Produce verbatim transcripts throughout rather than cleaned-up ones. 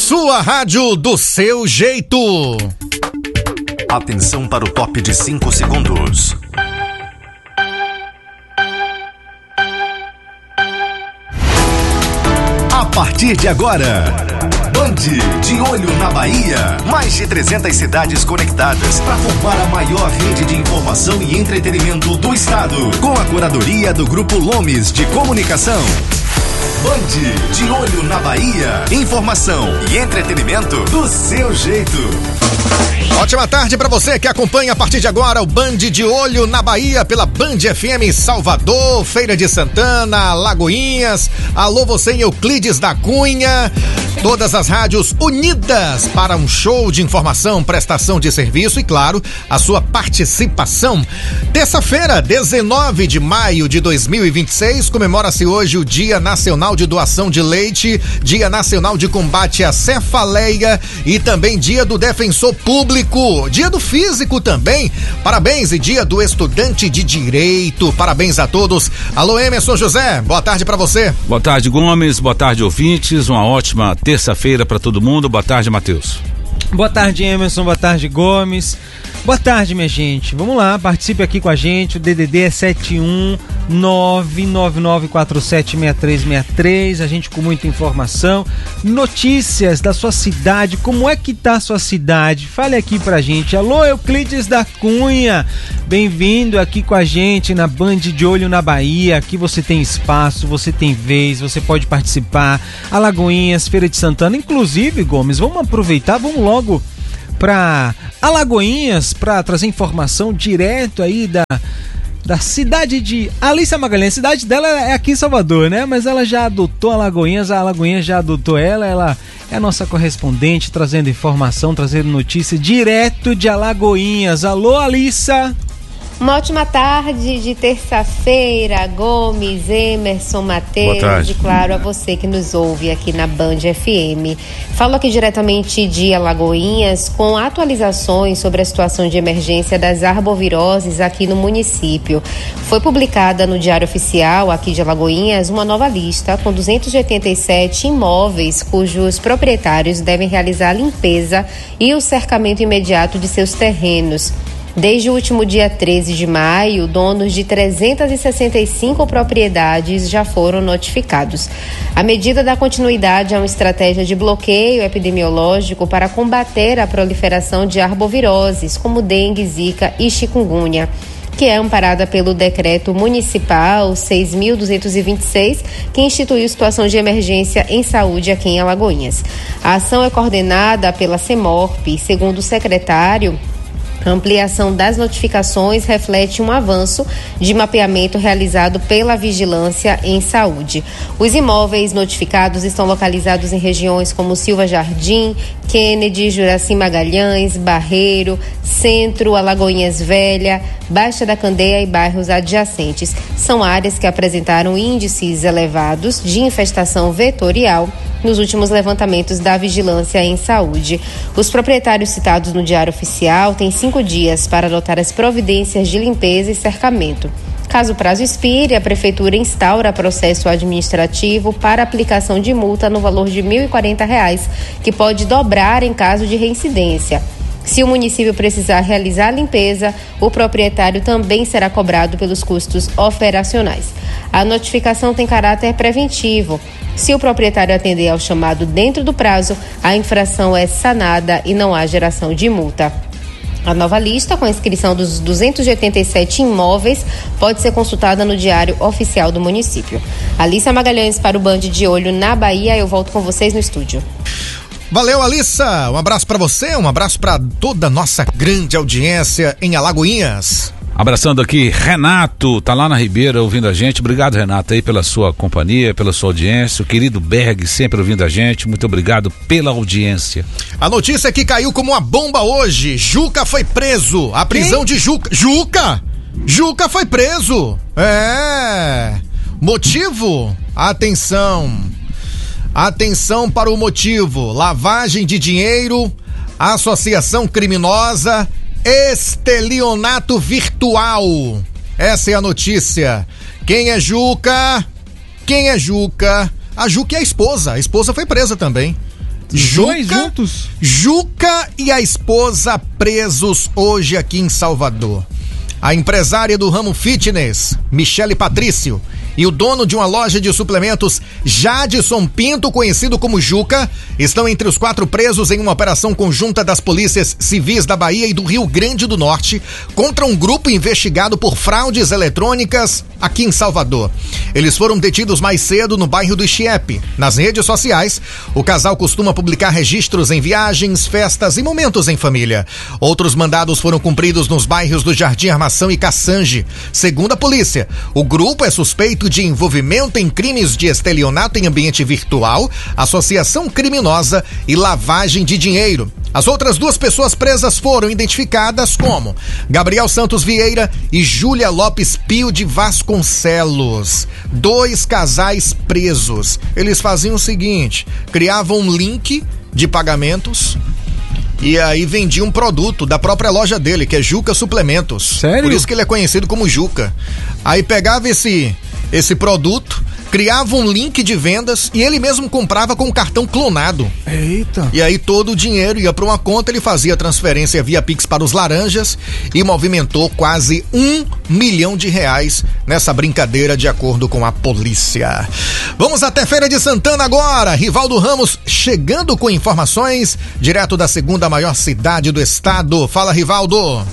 sua rádio do seu jeito. Atenção para o top de cinco segundos. A partir de agora, Band de Olho na Bahia. Mais de trezentas cidades conectadas para formar a maior rede de informação e entretenimento do estado. Com a curadoria do Grupo Lomes de Comunicação. Band de Olho na Bahia. Informação e entretenimento do seu jeito. Ótima tarde para você que acompanha a partir de agora o Band de Olho na Bahia pela Band F M Salvador, Feira de Santana, Lagoinhas. Alô você em Euclides da Cunha. Todas as rádios unidas para um show de informação, prestação de serviço e, claro, a sua participação. Terça-feira, dezenove de maio de dois mil e vinte e seis, comemora-se hoje o Dia Nacional de Doação de Leite, Dia Nacional de Combate à Cefaleia e também Dia do Defensor Público, Dia do Físico também. Parabéns e Dia do Estudante de Direito. Parabéns a todos. Alô, Emerson José, boa tarde para você. Boa tarde, Gomes. Boa tarde, ouvintes. Uma ótima terça-feira para todo mundo. Boa tarde, Matheus. Boa tarde, Emerson. Boa tarde, Gomes. Boa tarde, minha gente. Vamos lá, participe aqui com a gente. O D D D é sete um nove nove nove quatro sete seis três seis três. A gente com muita informação. Notícias da sua cidade. Como é que tá a sua cidade? Fale aqui pra gente. Alô, Euclides da Cunha. Bem-vindo aqui com a gente na Band de Olho na Bahia. Aqui você tem espaço, você tem vez, você pode participar. Alagoinhas, Feira de Santana. Inclusive, Gomes, vamos aproveitar, vamos logo para Alagoinhas para trazer informação direto aí da, da cidade de Alícia Magalhães. A cidade dela é aqui em Salvador, né? Mas ela já adotou Alagoinhas, a Alagoinhas já adotou ela, ela é a nossa correspondente trazendo informação, trazendo notícia direto de Alagoinhas. Alô, Alícia! Uma ótima tarde de terça-feira, Gomes, Emerson, Matheus e claro a você que nos ouve aqui na Band F M. Falo aqui diretamente de Alagoinhas com atualizações sobre a situação de emergência das arboviroses aqui no município. Foi publicada no Diário Oficial aqui de Alagoinhas uma nova lista com duzentos e oitenta e sete imóveis cujos proprietários devem realizar a limpeza e o cercamento imediato de seus terrenos. Desde o último dia treze de maio, donos de trezentas e sessenta e cinco propriedades já foram notificados. A medida dá continuidade a uma estratégia de bloqueio epidemiológico para combater a proliferação de arboviroses, como dengue, zika e chikungunya, que é amparada pelo Decreto Municipal seis mil duzentos e vinte e seis, que instituiu situação de emergência em saúde aqui em Alagoinhas. A ação é coordenada pela CEMORP, segundo o secretário. A ampliação das notificações reflete um avanço de mapeamento realizado pela Vigilância em Saúde. Os imóveis notificados estão localizados em regiões como Silva Jardim, Kennedy, Juraci Magalhães, Barreiro, Centro, Alagoinhas Velha, Baixa da Candeia e bairros adjacentes. São áreas que apresentaram índices elevados de infestação vetorial nos últimos levantamentos da Vigilância em Saúde. Os proprietários citados no Diário Oficial têm cinco dias para adotar as providências de limpeza e cercamento. Caso o prazo expire, a Prefeitura instaura processo administrativo para aplicação de multa no valor de mil e quarenta reais, que pode dobrar em caso de reincidência. Se o município precisar realizar a limpeza, o proprietário também será cobrado pelos custos operacionais. A notificação tem caráter preventivo. Se o proprietário atender ao chamado dentro do prazo, a infração é sanada e não há geração de multa. A nova lista, com a inscrição dos duzentos e oitenta e sete imóveis, pode ser consultada no Diário Oficial do município. Alícia Magalhães para o Band de Olho na Bahia. Eu volto com vocês no estúdio. Valeu, Alissa. Um abraço para você, um abraço para toda a nossa grande audiência em Alagoinhas. Abraçando aqui Renato, tá lá na Ribeira ouvindo a gente. Obrigado, Renato, aí pela sua companhia, pela sua audiência. O querido Berg sempre ouvindo a gente. Muito obrigado pela audiência. A notícia que caiu como uma bomba hoje: Juca foi preso. A prisão Quem? de Juca. Juca! Juca foi preso. É. Motivo? Atenção. Atenção para o motivo: lavagem de dinheiro, associação criminosa, estelionato virtual. Essa é a notícia. Quem é Juca? Quem é Juca? A Juca é a esposa. A esposa foi presa também. Juca, dois juntos? Juca e a esposa presos hoje aqui em Salvador. A empresária do ramo fitness, Michele Patrício, e o dono de uma loja de suplementos, Jadson Pinto, conhecido como Juca, estão entre os quatro presos em uma operação conjunta das polícias civis da Bahia e do Rio Grande do Norte contra um grupo investigado por fraudes eletrônicas aqui em Salvador. Eles foram detidos mais cedo no bairro do Ixiepe. Nas redes sociais, o casal costuma publicar registros em viagens, festas e momentos em família. Outros mandados foram cumpridos nos bairros do Jardim Armação e Caçange. Segundo a polícia, o grupo é suspeito de envolvimento em crimes de estelionato em ambiente virtual, associação criminosa e lavagem de dinheiro. As outras duas pessoas presas foram identificadas como Gabriel Santos Vieira e Júlia Lopes Pio de Vasconcelos. Dois casais presos. Eles faziam o seguinte: criavam um link de pagamentos e aí vendiam um produto da própria loja dele, que é Juca Suplementos. Sério? Por isso que ele é conhecido como Juca. Aí pegava esse, esse produto, criava um link de vendas e ele mesmo comprava com um cartão clonado. Eita. E aí todo o dinheiro ia para uma conta, ele fazia transferência via Pix para os laranjas e movimentou quase um milhão de reais nessa brincadeira, de acordo com a polícia. Vamos até Feira de Santana agora. Rivaldo Ramos chegando com informações direto da segunda maior cidade do estado. Fala, Rivaldo.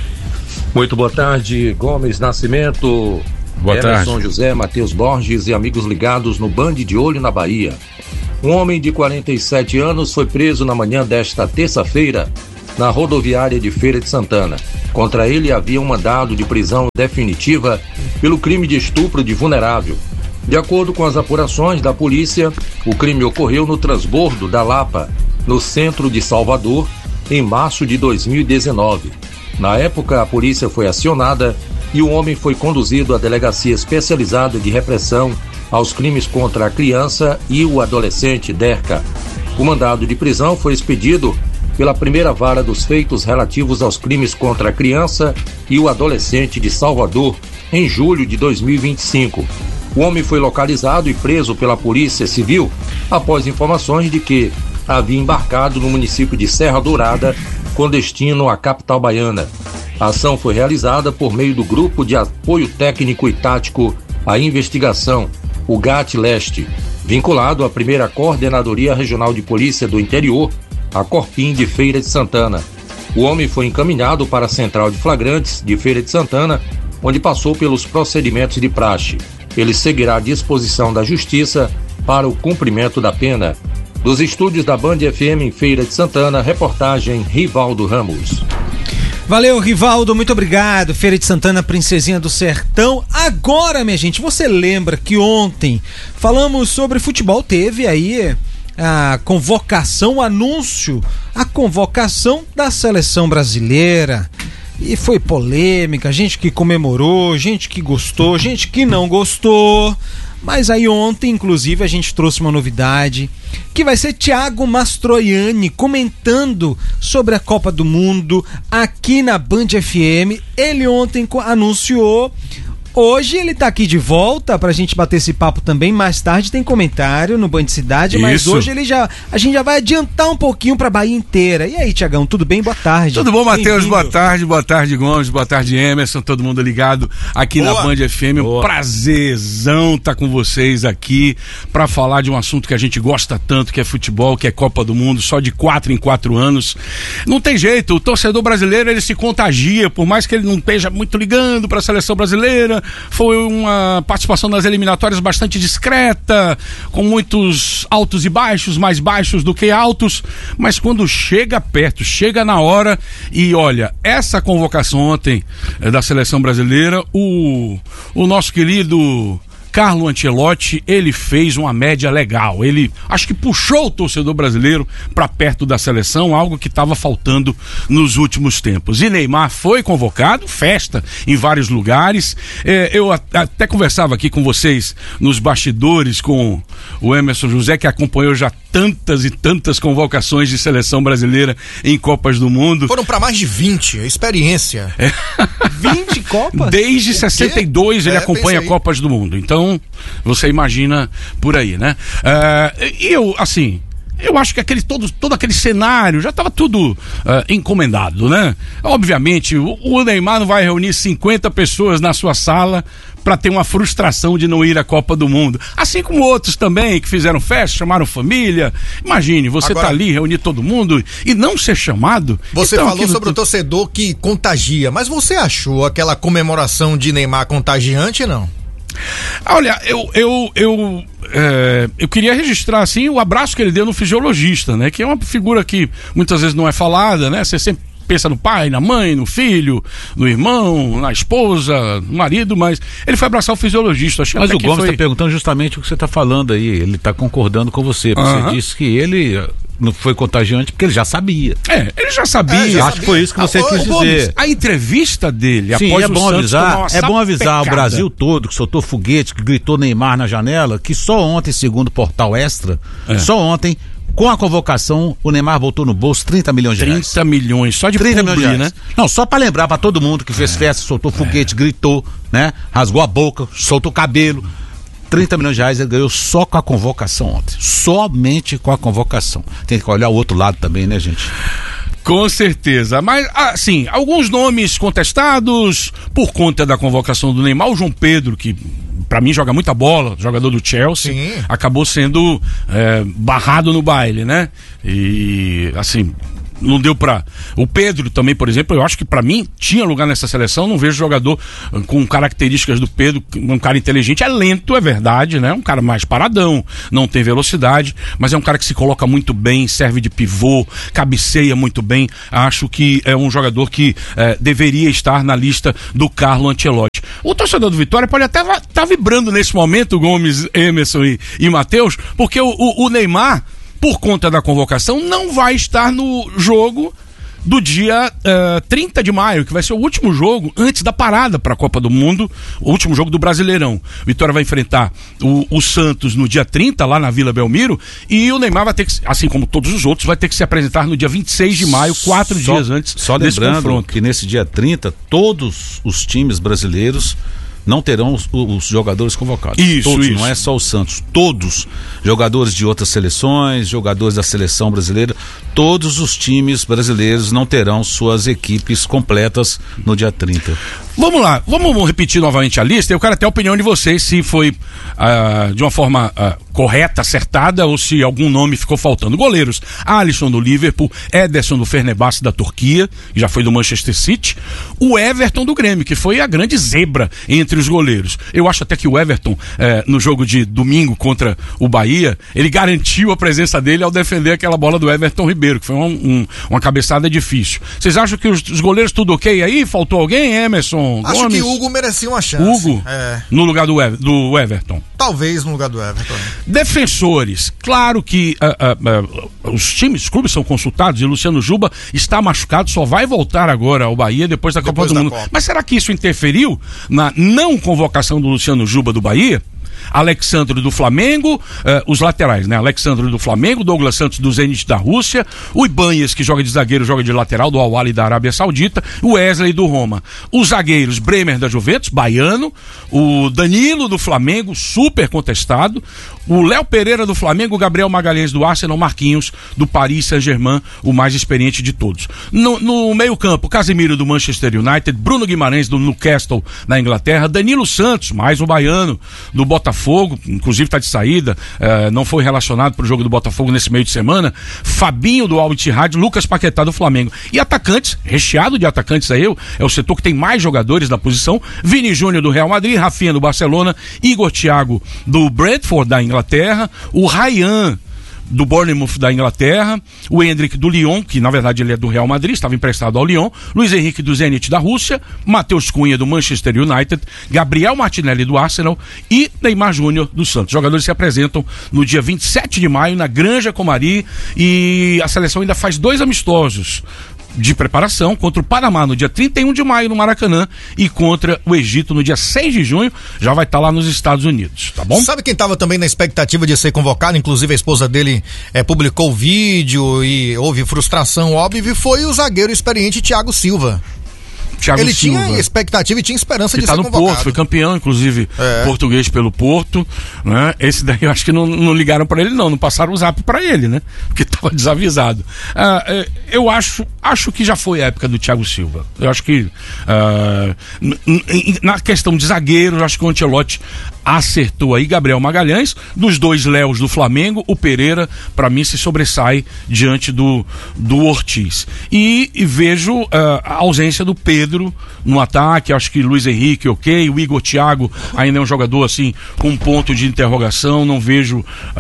Muito boa tarde, Gomes Nascimento. Boa Emerson tarde. José, Matheus Borges e amigos ligados no Band de Olho na Bahia. Um homem de quarenta e sete anos foi preso na manhã desta terça-feira na rodoviária de Feira de Santana. Contra ele havia um mandado de prisão definitiva pelo crime de estupro de vulnerável. De acordo com as apurações da polícia, o crime ocorreu no transbordo da Lapa, no centro de Salvador, em março de dois mil e dezenove. Na época, a polícia foi acionada e o homem foi conduzido à Delegacia Especializada de Repressão aos Crimes contra a Criança e o Adolescente, DERCA. O mandado de prisão foi expedido pela primeira vara dos feitos relativos aos crimes contra a criança e o adolescente de Salvador, em julho de dois mil e vinte e cinco. O homem foi localizado e preso pela Polícia Civil após informações de que havia embarcado no município de Serra Dourada com destino à capital baiana. A ação foi realizada por meio do Grupo de Apoio Técnico e Tático à Investigação, o GAT Leste, vinculado à primeira Coordenadoria Regional de Polícia do Interior, a Corpim de Feira de Santana. O homem foi encaminhado para a Central de Flagrantes de Feira de Santana, onde passou pelos procedimentos de praxe. Ele seguirá à disposição da Justiça para o cumprimento da pena. Dos estúdios da Band F M em Feira de Santana, reportagem Rivaldo Ramos. Valeu, Rivaldo, muito obrigado. Feira de Santana, Princesinha do Sertão. Agora, minha gente, você lembra que ontem falamos sobre futebol, teve aí a convocação, o anúncio, a convocação da seleção brasileira. E foi polêmica, gente que comemorou, gente que gostou, gente que não gostou. Mas aí ontem, inclusive, a gente trouxe uma novidade, que vai ser Thiago Mastroianni comentando sobre a Copa do Mundo aqui na Band F M. Ele ontem anunciou, hoje ele tá aqui de volta pra gente bater esse papo também. Mais tarde tem comentário no Band Cidade, mas Isso. hoje ele já, a gente já vai adiantar um pouquinho pra Bahia inteira. E aí, Thiagão, tudo bem? Boa tarde. Tudo bom, Matheus? Bem-vindo. Boa tarde, boa tarde, Gomes, boa tarde, Emerson, todo mundo ligado aqui Boa. na Band F M. Um prazerzão estar com vocês aqui pra falar de um assunto que a gente gosta tanto, que é futebol, que é Copa do Mundo, só de quatro em quatro anos. Não tem jeito, o torcedor brasileiro, ele se contagia, por mais que ele não esteja muito ligando pra seleção brasileira. Foi uma participação nas eliminatórias bastante discreta, com muitos altos e baixos, mais baixos do que altos, mas quando chega perto, chega na hora, e olha, essa convocação ontem é, da seleção brasileira, o, o nosso querido Carlo Ancelotti, ele fez uma média legal, ele acho que puxou o torcedor brasileiro para perto da seleção, algo que estava faltando nos últimos tempos. E Neymar foi convocado, festa em vários lugares. É, eu a, até conversava aqui com vocês nos bastidores com o Emerson José, que acompanhou já tantas e tantas convocações de seleção brasileira em Copas do Mundo. Foram para mais de vinte, a experiência. É. vinte Copas? Desde sessenta e dois ele É, acompanha pensei. Copas do Mundo. Então, você imagina por aí, né? Uh, e eu, assim, eu acho que aquele, todo, todo aquele cenário já estava tudo uh, encomendado, né? Obviamente, o, o Neymar não vai reunir cinquenta pessoas na sua sala para ter uma frustração de não ir à Copa do Mundo. Assim como outros também que fizeram festa, chamaram família. Imagine, você Agora, tá ali, reunir todo mundo e não ser chamado. Você então, falou sobre tu... o torcedor que contagia, mas você achou aquela comemoração de Neymar contagiante, não? Olha, eu eu, eu, é, eu queria registrar assim o abraço que ele deu no fisiologista, né? Que é uma figura que muitas vezes não é falada, né? Você sempre pensa no pai, na mãe, no filho, no irmão, na esposa, no marido, mas ele foi abraçar o fisiologista. Achei mas o Gomes está foi... perguntando justamente o que você está falando aí, ele está concordando com você, porque uh-huh. você disse que ele não foi contagiante porque ele já sabia. É, ele já sabia. É, já Acho que foi isso que você ah, quis dizer. Gomes, a entrevista dele Sim, após é bom o avisar, é bom avisar o Brasil todo que soltou foguete, que gritou Neymar na janela, que só ontem, segundo o Portal Extra, é. só ontem, com a convocação, o Neymar botou no bolso trinta milhões de reais. trinta milhões, só de trinta publi, milhões de né? Não, só pra lembrar pra todo mundo que fez é. festa, soltou foguete, é. gritou, né? Rasgou a boca, soltou o cabelo. trinta milhões de reais ele ganhou só com a convocação ontem. Somente com a convocação. Tem que olhar o outro lado também, né, gente? Com certeza, mas assim, alguns nomes contestados por conta da convocação do Neymar. O João Pedro, que pra mim joga muita bola, jogador do Chelsea, Sim. acabou sendo é, barrado no baile, né? E assim, não deu pra... O Pedro também, por exemplo, eu acho que pra mim tinha lugar nessa seleção. Não vejo jogador com características do Pedro, um cara inteligente, é lento, é verdade, né? Um cara mais paradão, não tem velocidade, mas é um cara que se coloca muito bem, serve de pivô, cabeceia muito bem. Acho que é um jogador que é, deveria estar na lista do Carlo Ancelotti. O torcedor do Vitória pode até estar tá vibrando nesse momento, Gomes, Emerson e, e Matheus, porque o, o, o Neymar, por conta da convocação, não vai estar no jogo do dia uh, trinta de maio, que vai ser o último jogo antes da parada para a Copa do Mundo, o último jogo do Brasileirão. O Vitória vai enfrentar o, o Santos no dia trinta, lá na Vila Belmiro, e o Neymar vai ter que, assim como todos os outros, vai ter que se apresentar no dia vinte e seis de maio, quatro só, dias antes só desse lembrando confronto. Que nesse dia trinta, todos os times brasileiros não terão os, os jogadores convocados. Isso, todos, isso. Não é só o Santos. Todos, jogadores de outras seleções, jogadores da seleção brasileira, todos os times brasileiros não terão suas equipes completas no dia trinta. Vamos lá, vamos repetir novamente a lista. Eu quero até a opinião de vocês, se foi uh, de uma forma uh, correta, acertada, ou se algum nome ficou faltando. Goleiros: Alisson do Liverpool, Ederson do Fenerbahçe da Turquia, que já foi do Manchester City, o Everton do Grêmio, que foi a grande zebra entre os goleiros. Eu acho até que o Everton, eh, no jogo de domingo contra o Bahia, ele garantiu a presença dele ao defender aquela bola do Everton Ribeiro, que foi um, um, uma cabeçada difícil. Vocês acham que os, os goleiros tudo ok aí? Faltou alguém, Emerson? Acho Gomes? que Hugo merecia uma chance. Hugo? É. No lugar do, Ever, do Everton? Talvez no lugar do Everton. Defensores, claro que uh, uh, uh, os times, os clubes são consultados e Luciano Juba está machucado, só vai voltar agora ao Bahia depois da depois Copa do da Mundo. Copa. Mas será que isso interferiu na não convocação do Luciano Juba do Bahia? Alexandre do Flamengo, uh, os laterais, né? Alexandre do Flamengo, Douglas Santos do Zenit da Rússia, o Ibanez, que joga de zagueiro, joga de lateral, do Al-Ahly da Arábia Saudita, o Wesley do Roma. Os zagueiros: Bremer da Juventus, baiano, o Danilo do Flamengo, super contestado, o Léo Pereira do Flamengo, o Gabriel Magalhães do Arsenal, Marquinhos do Paris Saint-Germain, o mais experiente de todos. No, no meio campo, Casemiro do Manchester United, Bruno Guimarães do Newcastle na Inglaterra, Danilo Santos, mais o baiano, do Botafogo, inclusive está de saída, eh, não foi relacionado para o jogo do Botafogo nesse meio de semana, Fabinho do Al Ittihad, Lucas Paquetá do Flamengo. E atacantes, recheado de atacantes aí, é o setor que tem mais jogadores na posição: Vini Júnior do Real Madrid, Rafinha do Barcelona, Igor Thiago do Brentford da Inglaterra, o Ryan do Bournemouth da Inglaterra, o Endrick do Lyon, que na verdade ele é do Real Madrid, estava emprestado ao Lyon, Luiz Henrique do Zenit da Rússia, Matheus Cunha do Manchester United, Gabriel Martinelli do Arsenal e Neymar Júnior do Santos. Os jogadores se apresentam no dia vinte e sete de maio na Granja Comari, e a seleção ainda faz dois amistosos de preparação contra o Panamá no dia trinta e um de maio no Maracanã e contra o Egito no dia seis de junho, já vai estar lá nos Estados Unidos, tá bom? Sabe quem estava também na expectativa de ser convocado, inclusive a esposa dele é, publicou o vídeo e houve frustração óbvia, foi o zagueiro experiente Thiago Silva. Thiago Ele Silva. tinha expectativa e tinha esperança que de tá ser no convocado. Porto, foi campeão, inclusive, É. português pelo Porto, né? Esse daí eu acho que não, não ligaram para ele não, não passaram o zap para ele, né? Porque tava desavisado. Ah, é, eu acho, acho que já foi a época do Thiago Silva. Eu acho que ah, n- n- na questão de zagueiro, eu acho que o Ancelotti acertou aí. Gabriel Magalhães, dos dois Léos do Flamengo, o Pereira, para mim, se sobressai diante do, do Ortiz. E, e vejo uh, a ausência do Pedro no ataque. Acho que Luiz Henrique, ok. O Igor Thiago ainda é um jogador assim com um ponto de interrogação. Não vejo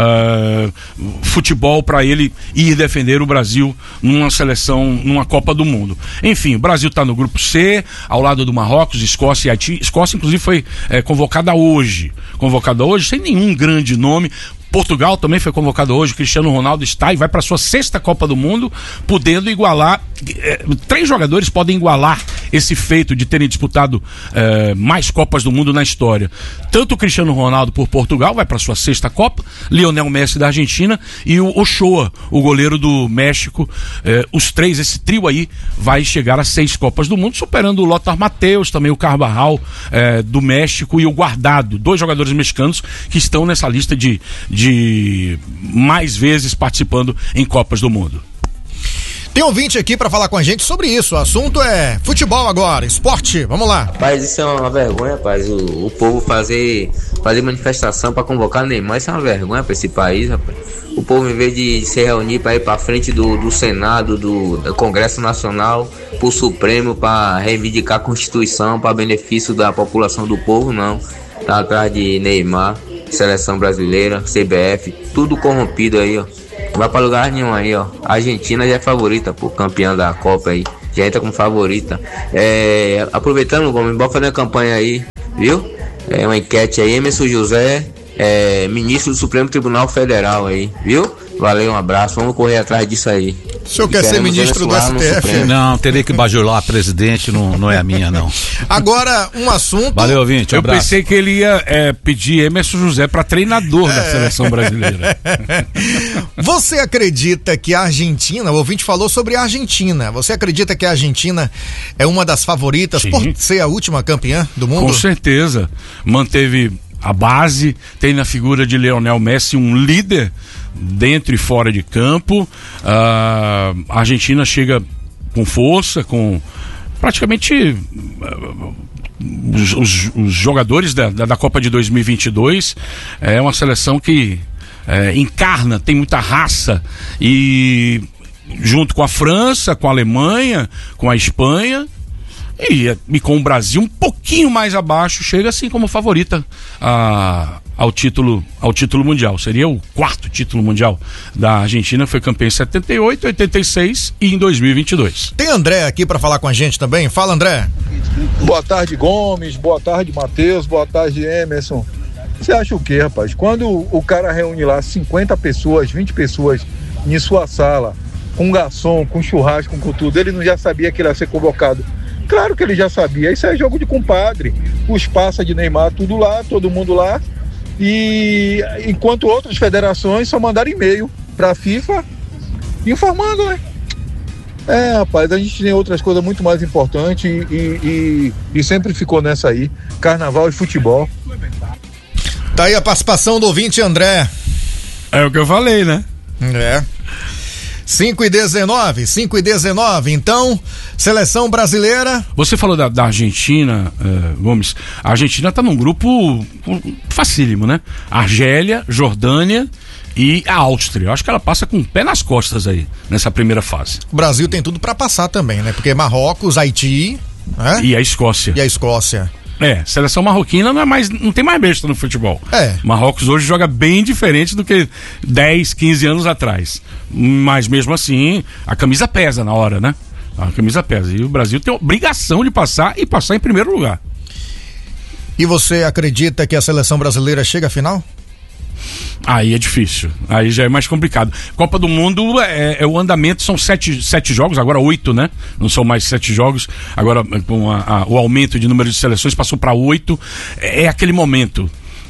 uh, futebol para ele ir defender o Brasil numa seleção, numa Copa do Mundo. Enfim, o Brasil está no grupo C, ao lado do Marrocos, Escócia e Haiti. Escócia, inclusive, foi eh, convocada hoje. Convocada hoje, sem nenhum grande nome. Portugal também foi convocado hoje. Cristiano Ronaldo está e vai para sua sexta Copa do Mundo, podendo igualar. Eh, três jogadores podem igualar esse feito de terem disputado eh, mais Copas do Mundo na história. Tanto o Cristiano Ronaldo por Portugal vai para sua sexta Copa, Lionel Messi da Argentina e o Ochoa, o goleiro do México. Eh, os três, esse trio aí, vai chegar a seis Copas do Mundo, superando o Lothar Matthäus, também o Carvajal eh, do México e o Guardado, dois jogadores mexicanos que estão nessa lista de, de de mais vezes participando em Copas do Mundo. Tem ouvinte aqui pra falar com a gente sobre isso. O assunto é futebol agora, esporte. Vamos lá. Rapaz, isso é uma vergonha, rapaz. O, o povo fazer, fazer manifestação pra convocar Neymar, isso é uma vergonha pra esse país, rapaz. O povo, em vez de se reunir pra ir pra frente do, do Senado, do, do Congresso Nacional, pro Supremo, pra reivindicar a Constituição, pra benefício da população do povo, não. Tá atrás de Neymar, Seleção Brasileira, C B F, tudo corrompido aí, ó. Não vai pra lugar nenhum aí, ó. A Argentina já é favorita, pô, campeã da Copa aí. Já entra como favorita. É, aproveitando, Gomes, bora fazer uma campanha aí, viu? É uma enquete aí, Emerson José, é, ministro do Supremo Tribunal Federal aí, viu? Valeu, um abraço, vamos correr atrás disso aí. O senhor quer ser ministro do S T F? Não, teria que bajular presidente, não, não é a minha, não. Agora, um assunto... Valeu, ouvinte, um Eu abraço. pensei que ele ia é, pedir Emerson José para treinador da seleção brasileira. Você acredita que a Argentina, o ouvinte falou sobre a Argentina, você acredita que a Argentina é uma das favoritas Sim. por ser a última campeã do mundo? Com certeza. Manteve a base, tem na figura de Lionel Messi um líder dentro e fora de campo. Ah, a Argentina chega com força, com praticamente uh, os, os, os jogadores da, da, da Copa de dois mil e vinte e dois. É uma seleção que é, encarna, tem muita raça, e junto com a França, com a Alemanha, com a Espanha e, e com o Brasil um pouquinho mais abaixo, chega assim como favorita a, ao título, ao título mundial. Seria o quarto título mundial da Argentina. Foi campeã em setenta e oito, oitenta e seis e em dois mil e vinte e dois. Tem André aqui pra falar com a gente também. Fala, André. Boa tarde, Gomes. Boa tarde, Matheus. Boa tarde, Emerson. Você acha o quê, rapaz? Quando o cara reúne lá cinquenta pessoas, vinte pessoas em sua sala, com garçom, com churrasco, com tudo, ele não já sabia que ele ia ser convocado? Claro que ele já sabia. Isso é jogo de compadre. Os passa de Neymar, tudo lá, todo mundo lá. E enquanto outras federações só mandaram e-mail para a FIFA informando, né? É, rapaz, a gente tem outras coisas muito mais importantes e, e, e sempre ficou nessa aí, carnaval e futebol. Tá aí a participação do ouvinte André. É o que eu falei, né? É. cinco e dezenove, cinco e dezenove. Então, seleção brasileira. Você falou da, da Argentina, uh, Gomes. A Argentina tá num grupo facílimo, né? Argélia, Jordânia e a Áustria. Eu acho que ela passa com o pé nas costas aí, nessa primeira fase. O Brasil tem tudo pra passar também, né? Porque Marrocos, Haiti, né? E a Escócia. E a Escócia. É, seleção marroquina não é mais, não tem mais besta no futebol. É. Marrocos hoje joga bem diferente do que dez, quinze anos atrás. Mas mesmo assim, a camisa pesa na hora, né? A camisa pesa. E o Brasil tem a obrigação de passar e passar em primeiro lugar. E você acredita que a seleção brasileira chega à final? Aí é difícil, aí já é mais complicado. Copa do Mundo é, é o andamento, são sete, sete jogos, agora oito, né? Não são mais sete jogos, agora com a, a, o aumento de número de seleções passou para oito. É, é aquele momento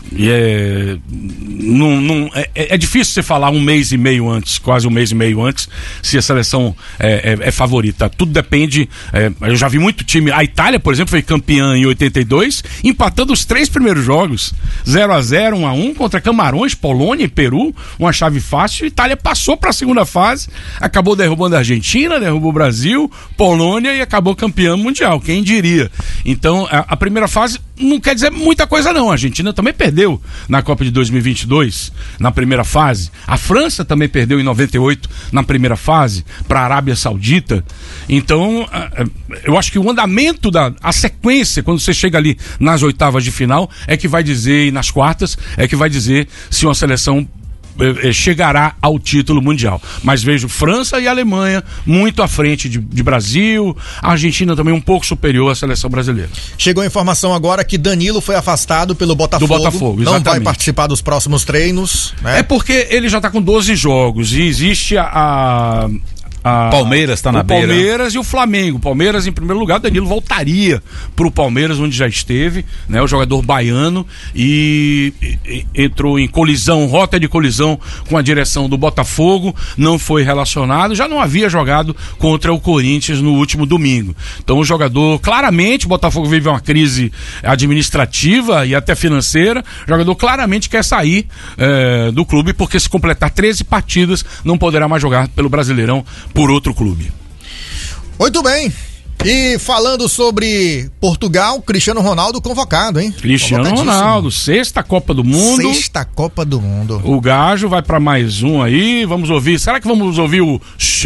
E é, não, não, é, é difícil você falar um mês e meio antes, quase um mês e meio antes, se a seleção é, é, é favorita. Tudo depende. É, eu já vi muito time. A Itália, por exemplo, foi campeã em oitenta e dois, empatando os três primeiros jogos: zero a zero, um a um, contra Camarões, Polônia e Peru. Uma chave fácil. A Itália passou para a segunda fase, acabou derrubando a Argentina, derrubou o Brasil, Polônia e acabou campeã mundial. Quem diria? Então, a, a primeira fase não quer dizer muita coisa, não. A Argentina também perdeu na Copa de dois mil e vinte e dois, na primeira fase. A França também perdeu em noventa e oito, na primeira fase, para a Arábia Saudita. Então, eu acho que o andamento, da, a sequência, quando você chega ali nas oitavas de final, é que vai dizer, e nas quartas, é que vai dizer se uma seleção chegará ao título mundial. Mas vejo França e Alemanha muito à frente de, de Brasil, a Argentina também um pouco superior à seleção brasileira. Chegou a informação agora que Danilo foi afastado pelo Botafogo. Do Botafogo, exatamente. Não vai participar dos próximos treinos, né? É porque ele já está com doze jogos e existe a... a... A, Palmeiras está na o beira. Palmeiras e o Flamengo. Palmeiras em primeiro lugar, Danilo voltaria para o Palmeiras, onde já esteve, né? O jogador baiano, e, e entrou em colisão, rota de colisão com a direção do Botafogo, não foi relacionado, já não havia jogado contra o Corinthians no último domingo. Então o jogador, claramente, o Botafogo vive uma crise administrativa e até financeira, o jogador claramente quer sair é, do clube, porque se completar treze partidas não poderá mais jogar pelo Brasileirão por outro clube. Muito bem. E falando sobre Portugal, Cristiano Ronaldo convocado, hein? Cristiano Ronaldo, sexta Copa do Mundo. Sexta Copa do Mundo. O Gajo vai pra mais um aí, vamos ouvir. Será que vamos ouvir o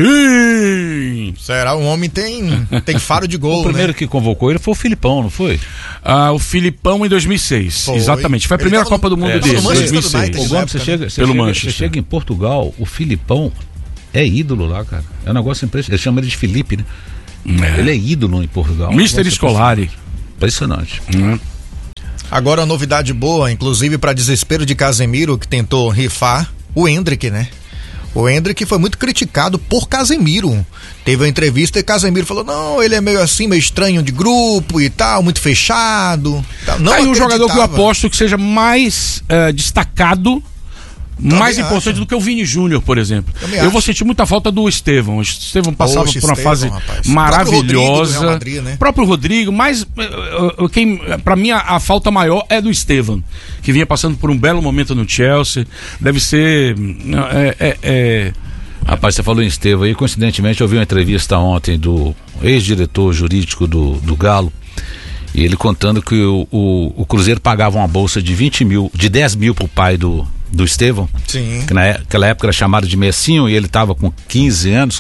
sim? Será? O homem tem, tem faro de gol, O primeiro né? que convocou ele foi o Filipão, não foi? Ah, o Filipão em dois mil e seis. Foi. Exatamente. Foi a primeira Copa no, do Mundo é, dele, dois mil e seis. O Gomes, você chega, você pelo chega, Manchester. Você chega em Portugal, o Filipão é ídolo lá, cara. É um negócio impressionante. Eles chamam ele de Felipe, né? É. Ele é ídolo em Portugal. mister Scolari. Impressionante. Uhum. Agora a novidade boa, inclusive para desespero de Casemiro, que tentou rifar, o Endrick, né? O Endrick foi muito criticado por Casemiro. Teve uma entrevista e Casemiro falou: não, ele é meio assim, meio estranho de grupo e tal, muito fechado. Tal. Não Aí um jogador que eu aposto que seja mais uh, destacado, também mais importante acho. do que o Vini Júnior, por exemplo. Também eu acho. vou sentir muita falta do Estevão. O Estevão passava Poxa, por uma Estevão, fase rapaz. maravilhosa. O próprio Rodrigo, né? próprio Rodrigo, mas uh, quem, pra mim a, a falta maior é do Estevão, que vinha passando por um belo momento no Chelsea. Deve ser... É, é, é... Rapaz, você falou em Estevão aí, coincidentemente eu vi uma entrevista ontem do ex-diretor jurídico do, do Galo, e ele contando que o, o, o Cruzeiro pagava uma bolsa de vinte mil, de dez mil pro pai do do Estevão, Sim. que naquela época era chamado de Messinho, e ele estava com quinze anos,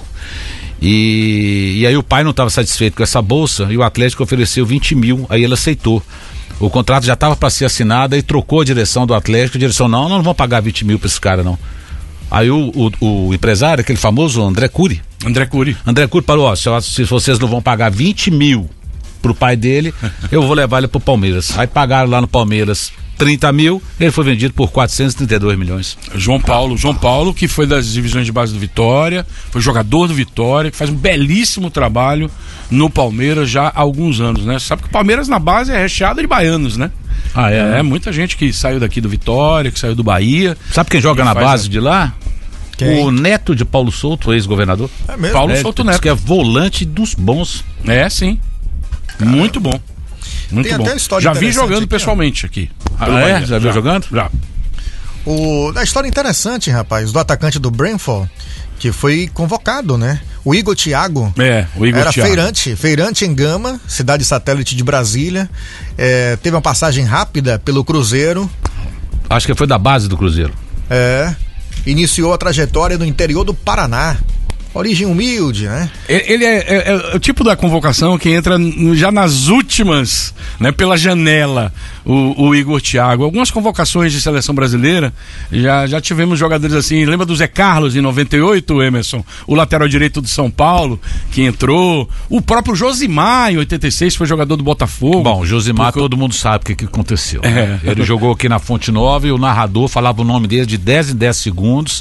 e, e aí o pai não estava satisfeito com essa bolsa, e o Atlético ofereceu vinte mil, aí ele aceitou. O contrato já estava para ser assinado, e trocou a direção do Atlético, a direção: não, não, não vão pagar vinte mil para esse cara, não. Aí o, o, o empresário, aquele famoso André Cury, André Cury, André Cury falou: ó, se, se vocês não vão pagar vinte mil pro pai dele, eu vou levar ele pro Palmeiras. Aí pagaram lá no Palmeiras trinta mil, ele foi vendido por quatrocentos e trinta e dois milhões. João Paulo, João Paulo, que foi das divisões de base do Vitória, foi jogador do Vitória, que faz um belíssimo trabalho no Palmeiras já há alguns anos, né? Sabe que o Palmeiras na base é recheado de baianos, né? Ah, é? É, é muita gente que saiu daqui do Vitória, que saiu do Bahia. Sabe quem joga na base a... de lá? Quem? O neto de Paulo Souto, ex-governador. É mesmo? Paulo é, Souto Neto. Que é volante dos bons. É, sim. Caramba. Muito bom. Muito Tem bom. até história Já vi interessante jogando aqui, pessoalmente aqui. Ah, é? Já viu jogando? Já. O, a história interessante, rapaz, do atacante do Brentford, que foi convocado, né? O Igor Thiago. É, o Igor era Thiago. feirante, feirante em Gama, cidade satélite de Brasília. É, teve uma passagem rápida pelo Cruzeiro. Acho que foi da base do Cruzeiro. É. Iniciou a trajetória no interior do Paraná. Origem humilde, né? Ele é, é, é o tipo da convocação que entra já nas últimas, né? Pela janela, o, o Igor Thiago. Algumas convocações de seleção brasileira, já, já tivemos jogadores assim. Lembra do Zé Carlos em noventa e oito, Emerson? O lateral direito do São Paulo, que entrou. O próprio Josimar, em oitenta e seis, foi jogador do Botafogo. Bom, o Josimar, porque... todo mundo sabe o que, que aconteceu. É. Né? Ele jogou aqui na Fonte Nova e o narrador falava o nome dele de dez em dez segundos.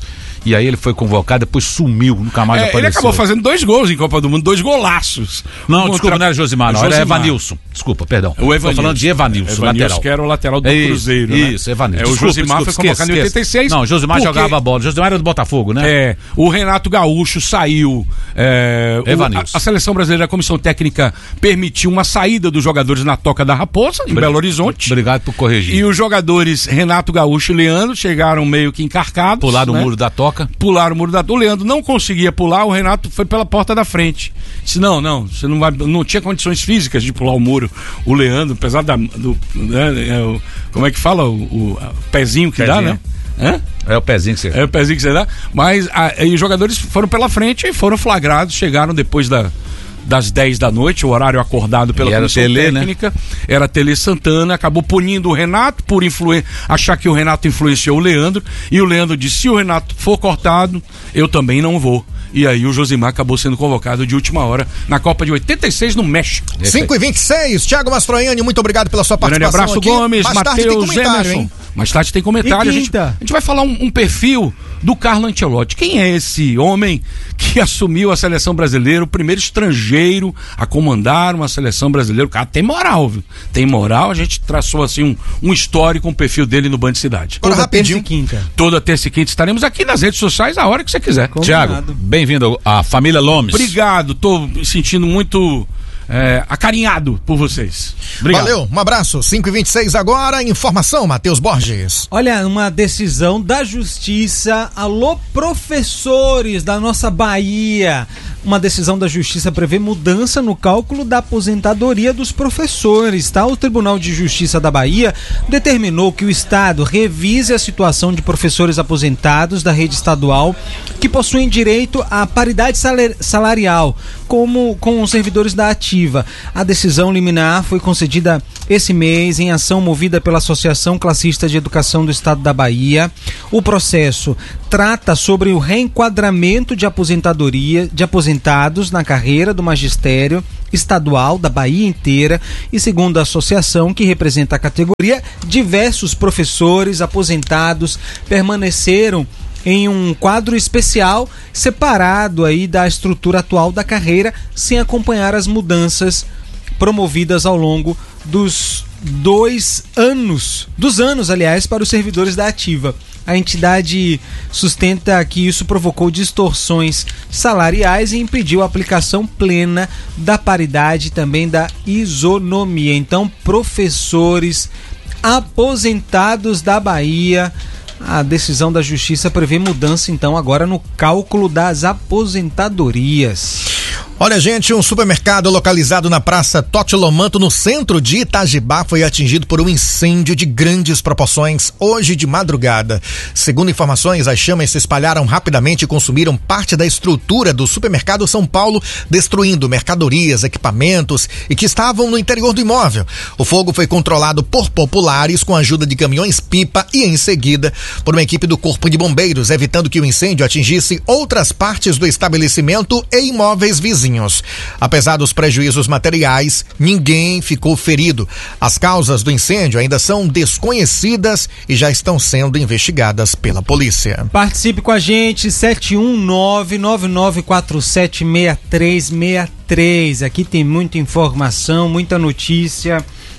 e aí ele foi convocado, depois sumiu, nunca mais é, apareceu. Ele acabou fazendo dois gols em Copa do Mundo, dois golaços. Não, Contra... desculpa, não era Josimar, não, Josimar. era Evanilson. Desculpa, perdão. O Evanilson. Tô falando de Evanilson, Evanilson, lateral. que era o lateral do isso, Cruzeiro, né? Isso, Evanilson. É, o desculpa, Josimar desculpa, foi convocado em oitenta e seis. Não, o Josimar porque... jogava a bola. O Josimar era do Botafogo, né? É, o Renato Gaúcho saiu. É, Evanilson. O, a, a Seleção Brasileira, a Comissão Técnica, permitiu uma saída dos jogadores na Toca da Raposa, em Belo Horizonte. Obrigado por corrigir. E os jogadores Renato Gaúcho e Leandro chegaram meio que encarcados. Pularam né? o muro da Toca. Pularam o muro da Toca. O Leandro não conseguia pular, o Renato foi pela porta da frente. Disse, não, não, você não vai. Não tinha condições físicas de pular o muro. O Leandro, apesar da. Do, né, é o, como é que fala? O, o pezinho que pezinho. dá, né? Hã? É o pezinho que você... É o pezinho que você dá. Mas a, e os jogadores foram pela frente e foram flagrados, chegaram depois da, das dez da noite, o horário acordado pela e comissão Tele, técnica. Né? Era Tele Santana, acabou punindo o Renato por influen- achar que o Renato influenciou o Leandro. E o Leandro disse, se o Renato for cortado, eu também não vou. E aí o Josimar acabou sendo convocado de última hora na Copa de oitenta e seis no México. cinco e vinte e seis, Thiago Mastroianni, muito obrigado pela sua Grande participação abraço, aqui. Gomes, Mais tarde tem Matheus, comentário, Emerson. hein? Mais tarde tem comentário. A gente, a gente vai falar um, um perfil do Carlo Ancelotti. Quem é esse homem que assumiu a seleção brasileira, o primeiro estrangeiro a comandar uma seleção brasileira? O cara tem moral, viu? Tem moral, a gente traçou assim um, um histórico, um perfil dele no Band Cidade. Toda rapidinho. terça e quinta. Toda terça e quinta estaremos aqui nas redes sociais a hora que você quiser. Tiago, bem-vindo à família Lomes. Obrigado, tô me sentindo muito é, acarinhado por vocês. Obrigado. Valeu, um abraço. cinco e vinte e seis agora, informação, Matheus Borges. Olha, uma decisão da Justiça. Alô, professores da nossa Bahia. Uma decisão da Justiça prevê mudança no cálculo da aposentadoria dos professores, tá? O Tribunal de Justiça da Bahia determinou que o Estado revise a situação de professores aposentados da rede estadual que possuem direito à paridade salarial, como com os servidores da ativa. A decisão liminar foi concedida esse mês em ação movida pela Associação Classista de Educação do Estado da Bahia. O processo trata sobre o reenquadramento de aposentadoria de aposentados na carreira do magistério estadual da Bahia inteira e, segundo a associação que representa a categoria, diversos professores aposentados permaneceram em um quadro especial separado aí da estrutura atual da carreira, sem acompanhar as mudanças promovidas ao longo dos dois anos, dos anos, aliás, para os servidores da ativa. A entidade sustenta que isso provocou distorções salariais e impediu a aplicação plena da paridade e também da isonomia. Então, professores aposentados da Bahia, a decisão da Justiça prevê mudança, então, agora no cálculo das aposentadorias. Olha, gente, um supermercado localizado na Praça Totilomanto, no centro de Itajibá, foi atingido por um incêndio de grandes proporções hoje de madrugada. Segundo informações, as chamas se espalharam rapidamente e consumiram parte da estrutura do supermercado São Paulo, destruindo mercadorias, equipamentos e que estavam no interior do imóvel. O fogo foi controlado por populares com a ajuda de caminhões-pipa e, em seguida, por uma equipe do Corpo de Bombeiros, evitando que o incêndio atingisse outras partes do estabelecimento e imóveis vizinhos. Apesar dos prejuízos materiais, ninguém ficou ferido. As causas do incêndio ainda são desconhecidas e já estão sendo investigadas pela polícia. Participe com a gente, sete um nove, nove nove quatro sete, seis três seis três. Aqui tem muita informação, muita notícia.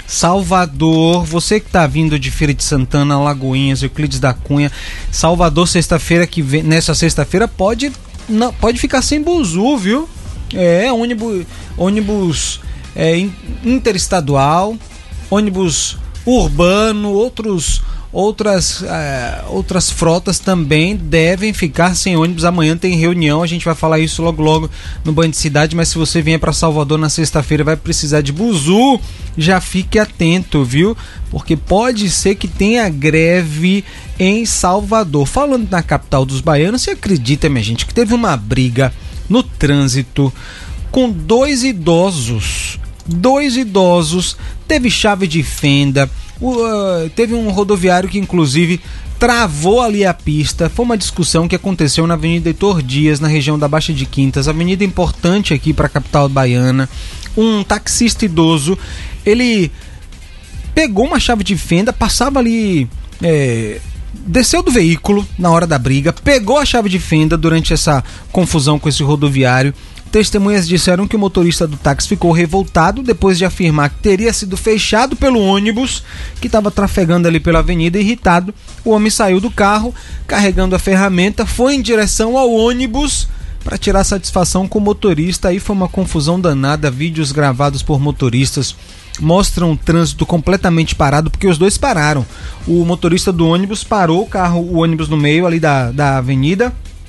Salvador, você que está vindo de Feira de Santana, Lagoinhas, Euclides da Cunha, Salvador, sexta-feira que vem, nessa sexta-feira pode, não, pode ficar sem buzu, viu? É, ônibus, ônibus é, interestadual, ônibus urbano, outros, outras, é, outras frotas também devem ficar sem ônibus. Amanhã tem reunião, a gente vai falar isso logo logo no Band Cidade, mas se você vier para Salvador na sexta-feira vai precisar de buzu, já fique atento, viu? Porque pode ser que tenha greve em Salvador. Falando na capital dos baianos, você acredita, minha gente, que teve uma briga no trânsito com dois idosos, dois idosos, teve chave de fenda, uh, teve um rodoviário que inclusive travou ali a pista. Foi uma discussão que aconteceu na Avenida Heitor Dias, na região da Baixa de Quintas, avenida importante aqui para a capital baiana. Um taxista idoso, ele pegou uma chave de fenda, passava ali é, desceu do veículo na hora da briga, pegou a chave de fenda durante essa confusão com esse rodoviário. Testemunhas disseram que o motorista do táxi ficou revoltado depois de afirmar que teria sido fechado pelo ônibus que estava trafegando ali pela avenida. Irritado, o homem saiu do carro carregando a ferramenta, foi em direção ao ônibus para tirar satisfação com o motorista. Aí foi uma confusão danada. Vídeos gravados por motoristas mostram o trânsito completamente parado, porque os dois pararam. O motorista do ônibus parou o carro, o ônibus no meio ali da, da avenida.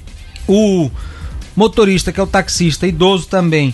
O motorista, que é o taxista, idoso também,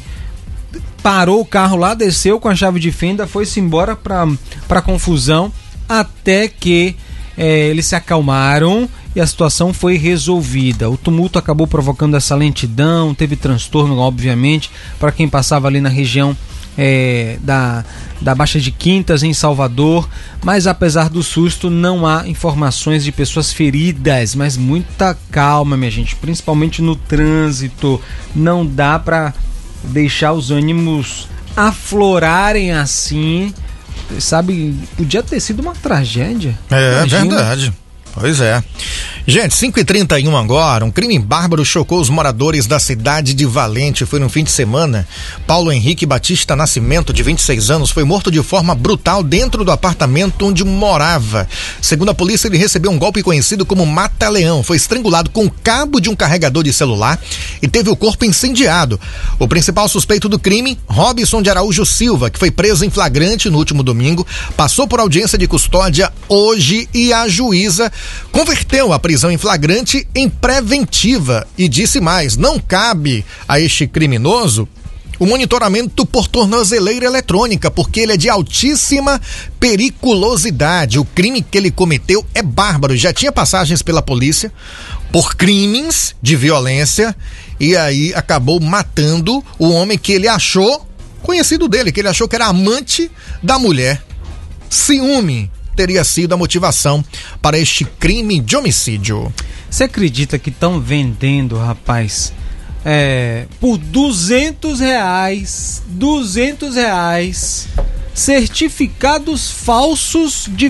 parou o carro lá, desceu com a chave de fenda, foi-se embora para para confusão, até que é, eles se acalmaram e a situação foi resolvida. O tumulto acabou provocando essa lentidão, teve transtorno, obviamente, para quem passava ali na região É, da, da Baixa de Quintas, em Salvador, mas apesar do susto não há informações de pessoas feridas, mas muita calma, minha gente, principalmente no trânsito. Não dá para deixar os ânimos aflorarem assim, sabe, podia ter sido uma tragédia. É, Imagina. Verdade. Pois é. Gente, cinco e trinta e um agora, um crime bárbaro chocou os moradores da cidade de Valente. Foi no fim de semana. Paulo Henrique Batista Nascimento, de vinte e seis anos, foi morto de forma brutal dentro do apartamento onde morava. Segundo a polícia, ele recebeu um golpe conhecido como mata-leão. Foi estrangulado com o cabo de um carregador de celular e teve o corpo incendiado. O principal suspeito do crime, Robson de Araújo Silva, que foi preso em flagrante no último domingo, passou por audiência de custódia hoje e a juíza converteu a prisão em flagrante em preventiva e disse mais: não cabe a este criminoso o monitoramento por tornozeleira eletrônica, porque ele é de altíssima periculosidade. O crime que ele cometeu é bárbaro, já tinha passagens pela polícia por crimes de violência e aí acabou matando o homem que ele achou, conhecido dele, que ele achou que era amante da mulher. Ciúme teria sido a motivação para este crime de homicídio. Você acredita que estão vendendo, rapaz, é, por duzentos reais, duzentos reais, certificados falsos de